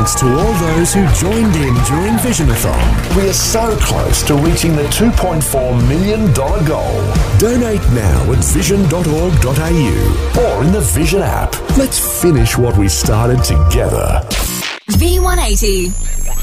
thanks to all those who joined in during Visionathon. We are so close to reaching the $2.4 million goal. Donate now at vision.org.au or in the Vision app. Let's finish what we started together. V180.